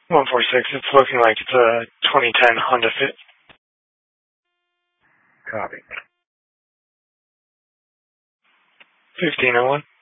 146, it's looking like it's a 2010 Honda Fit. Copy. 1501.